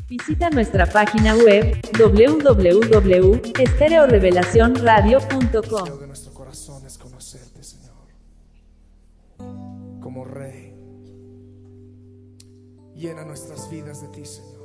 Visita nuestra página web www.estereorevelacionradio.com. El deseo de nuestro corazón es conocerte, Señor, como Rey. Llena nuestras vidas de ti, Señor.